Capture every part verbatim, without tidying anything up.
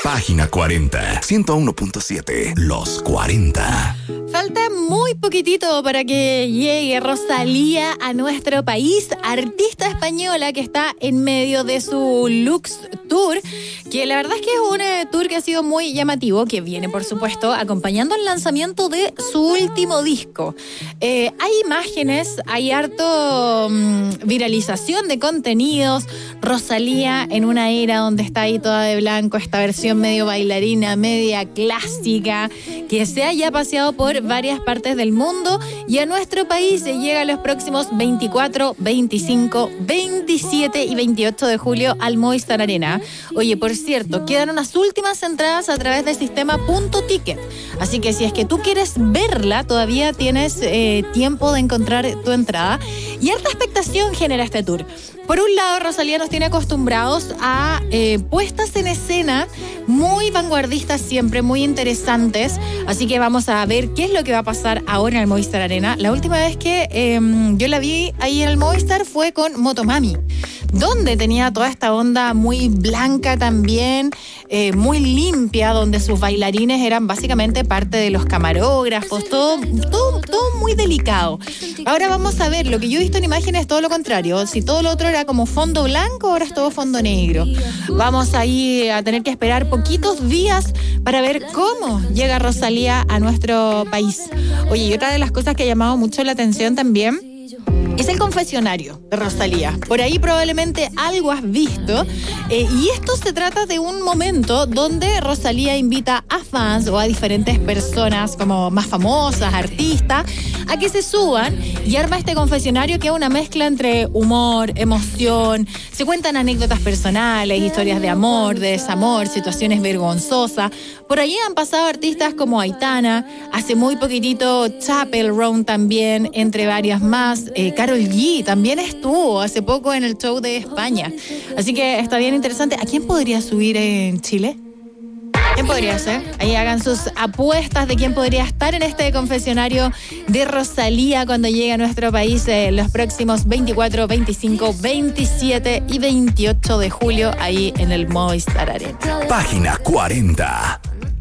Página cuarenta, ciento uno punto siete, Los cuarenta. Falta muy poquitito para que llegue Rosalía a nuestro país, artista española que está en medio de su Lux Tour, que la verdad es que es un eh, tour que ha sido muy llamativo, que viene por supuesto acompañando el lanzamiento de su último disco. Eh, hay imágenes, hay harto um, viralización de contenidos, Rosalía en una era donde está ahí toda de blanco, esta versión medio bailarina, media clásica, que se haya paseado por varias partes del mundo y a nuestro país se llega los próximos veinticuatro, veinticinco, veintisiete y veintiocho de julio al Movistar Arena. Oye, por cierto, quedan unas últimas entradas a través del sistema Punto Ticket, así que si es que tú quieres verla, todavía tienes eh, tiempo de encontrar tu entrada. Y harta expectación genera este tour. Por un lado, Rosalía nos tiene acostumbrados a eh, puestas en escena muy vanguardistas siempre, muy interesantes. Así que vamos a ver qué es lo que va a pasar ahora en el Movistar Arena. La última vez que eh, yo la vi ahí en el Movistar fue con Motomami, donde tenía toda esta onda muy blanca también, eh, muy limpia, donde sus bailarines eran básicamente parte de los camarógrafos, todo, todo, todo muy delicado. Ahora vamos a ver, lo que yo he visto en imágenes es todo lo contrario. Si todo lo otro era como fondo blanco, ahora es todo fondo negro. Vamos ahí a tener que esperar poquitos días para ver cómo llega Rosalía a nuestro país. Oye, y otra de las cosas que ha llamado mucho la atención también es el confesionario de Rosalía. Por ahí probablemente algo has visto. Eh, y esto se trata de un momento donde Rosalía invita a fans o a diferentes personas como más famosas, artistas, a que se suban y arma este confesionario que es una mezcla entre humor, emoción. Se cuentan anécdotas personales, historias de amor, de desamor, situaciones vergonzosas. Por ahí han pasado artistas como Aitana, hace muy poquitito Chappell Roan también, entre varias más. Eh, Karol G también estuvo hace poco en el show de España. Así que está bien interesante. ¿A quién podría subir en Chile? ¿Quién podría ser? Ahí hagan sus apuestas de quién podría estar en este confesionario de Rosalía cuando llegue a nuestro país eh, los próximos veinticuatro, veinticinco, veintisiete y veintiocho de julio ahí en el Movistar Arena. Página cuarenta.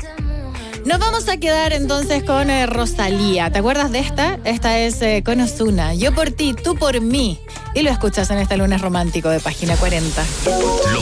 Nos vamos a quedar entonces con eh, Rosalía. ¿Te acuerdas de esta? Esta es eh, con Ozuna. Yo por ti, tú por mí. Y lo escuchas en este lunes romántico de Página cuarenta. Los